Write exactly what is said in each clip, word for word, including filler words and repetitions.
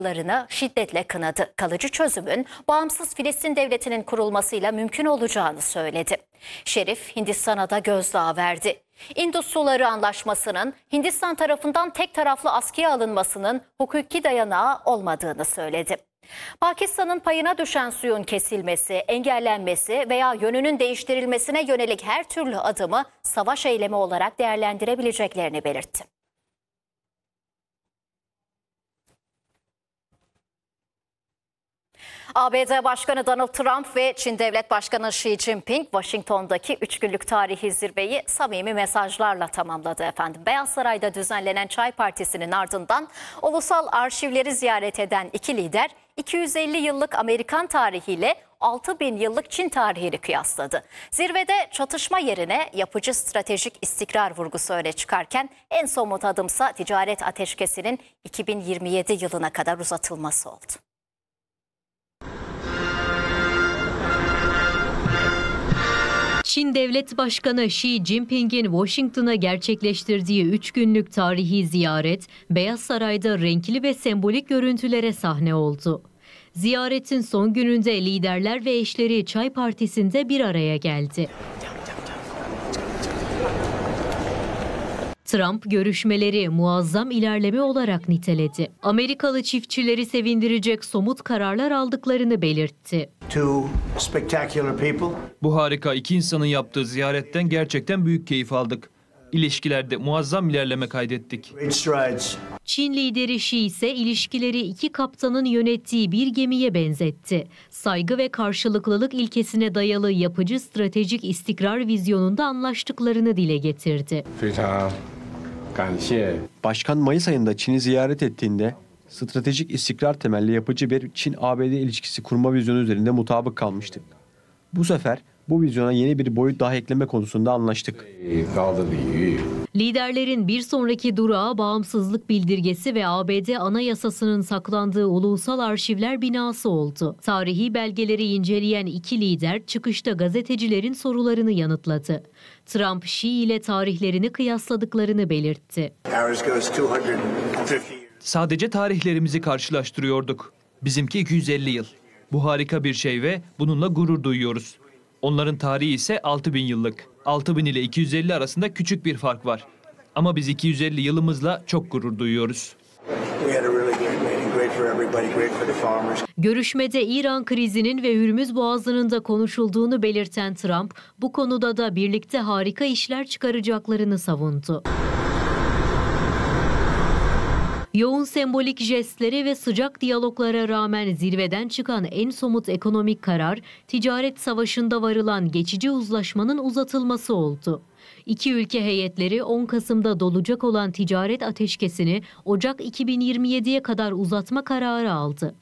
larını şiddetle kınadı. Kalıcı çözümün bağımsız Filistin devletinin kurulmasıyla mümkün olacağını söyledi. Şerif, Hindistan'a da gözdağı verdi. İndus Suları Anlaşması'nın Hindistan tarafından tek taraflı askıya alınmasının hukuki dayanağı olmadığını söyledi. Pakistan'ın payına düşen suyun kesilmesi, engellenmesi veya yönünün değiştirilmesine yönelik her türlü adımı savaş eylemi olarak değerlendirebileceklerini belirtti. A B D Başkanı Donald Trump ve Çin Devlet Başkanı Xi Jinping, Washington'daki üç günlük tarihi zirveyi samimi mesajlarla tamamladı efendim. Beyaz Saray'da düzenlenen Çay Partisi'nin ardından ulusal arşivleri ziyaret eden iki lider, iki yüz elli yıllık Amerikan tarihiyle altı bin yıllık Çin tarihini kıyasladı. Zirvede çatışma yerine yapıcı stratejik istikrar vurgusu öne çıkarken en somut adımsa ticaret ateşkesinin iki bin yirmi yedi yılına kadar uzatılması oldu. Çin Devlet Başkanı Xi Jinping'in Washington'a gerçekleştirdiği üç günlük tarihi ziyaret, Beyaz Saray'da renkli ve sembolik görüntülere sahne oldu. Ziyaretin son gününde liderler ve eşleri Çay Partisi'nde bir araya geldi. Trump görüşmeleri muazzam ilerleme olarak niteledi. Amerikalı çiftçileri sevindirecek somut kararlar aldıklarını belirtti. Bu harika iki insanın yaptığı ziyaretten gerçekten büyük keyif aldık. İlişkilerde muazzam ilerleme kaydettik. Çin lideri Xi ise ilişkileri iki kaptanın yönettiği bir gemiye benzetti. Saygı ve karşılıklılık ilkesine dayalı yapıcı stratejik istikrar vizyonunda anlaştıklarını dile getirdi. Başkan Mayıs ayında Çin'i ziyaret ettiğinde stratejik istikrar temelli yapıcı bir Çin-A B D ilişkisi kurma vizyonu üzerinde mutabık kalmıştık. Bu sefer bu vizyona yeni bir boyut daha ekleme konusunda anlaştık. Liderlerin bir sonraki durağı bağımsızlık bildirgesi ve A B D Anayasası'nın saklandığı Ulusal Arşivler binası oldu. Tarihi belgeleri inceleyen iki lider çıkışta gazetecilerin sorularını yanıtladı. Trump, Xi ile tarihlerini kıyasladıklarını belirtti. Sadece tarihlerimizi karşılaştırıyorduk. Bizimki iki yüz elli yıl. Bu harika bir şey ve bununla gurur duyuyoruz. Onların tarihi ise altı bin yıllık. altı bin ile iki yüz elli arasında küçük bir fark var. Ama biz iki yüz elli yılımızla çok gurur duyuyoruz. Görüşmede İran krizinin ve Hürmüz Boğazı'nın da konuşulduğunu belirten Trump, bu konuda da birlikte harika işler çıkaracaklarını savundu. Yoğun sembolik jestleri ve sıcak diyaloglara rağmen zirveden çıkan en somut ekonomik karar, ticaret savaşında varılan geçici uzlaşmanın uzatılması oldu. İki ülke heyetleri on Kasım'da dolacak olan ticaret ateşkesini Ocak iki bin yirmi yediye kadar uzatma kararı aldı.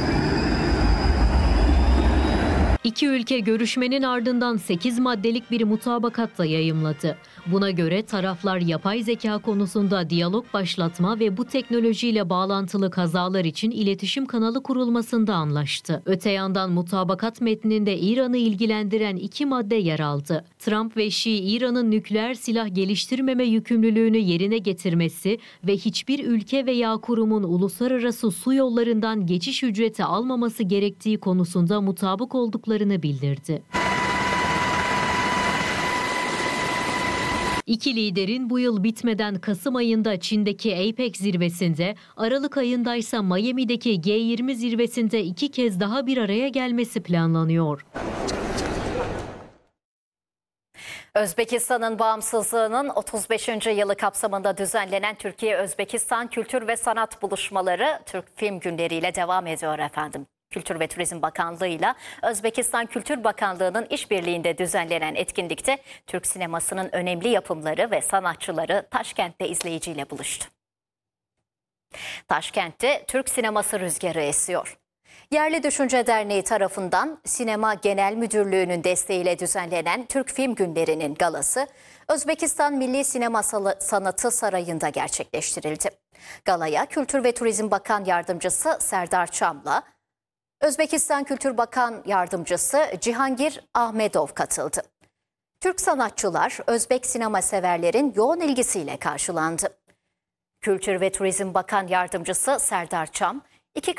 İki ülke görüşmenin ardından sekiz maddelik bir mutabakat da yayımladı. Buna göre taraflar yapay zeka konusunda diyalog başlatma ve bu teknolojiyle bağlantılı kazalar için iletişim kanalı kurulmasında anlaştı. Öte yandan mutabakat metninde İran'ı ilgilendiren iki madde yer aldı. Trump ve Xi, İran'ın nükleer silah geliştirmeme yükümlülüğünü yerine getirmesi ve hiçbir ülke veya kurumun uluslararası su yollarından geçiş ücreti almaması gerektiği konusunda mutabık olduklarını bildirdi. İki liderin bu yıl bitmeden Kasım ayında Çin'deki APEC zirvesinde, Aralık ayında ise Miami'deki G yirmi zirvesinde iki kez daha bir araya gelmesi planlanıyor. Özbekistan'ın bağımsızlığının otuz beşinci yılı kapsamında düzenlenen Türkiye-Özbekistan Kültür ve Sanat Buluşmaları Türk Film Günleri ile devam ediyor efendim. Kültür ve Turizm Bakanlığı ile Özbekistan Kültür Bakanlığı'nın işbirliğinde düzenlenen etkinlikte Türk sinemasının önemli yapımları ve sanatçıları Taşkent'te izleyiciyle buluştu. Taşkent'te Türk sineması rüzgarı esiyor. Yerli Düşünce Derneği tarafından Sinema Genel Müdürlüğü'nün desteğiyle düzenlenen Türk Film Günleri'nin galası Özbekistan Milli Sinema Sanatı Sarayı'nda gerçekleştirildi. Galaya Kültür ve Turizm Bakan Yardımcısı Serdar Çam'la Özbekistan Kültür Bakan Yardımcısı Cihangir Ahmedov katıldı. Türk sanatçılar Özbek sinema severlerin yoğun ilgisiyle karşılandı. Kültür ve Turizm Bakan Yardımcısı Serdar Çam,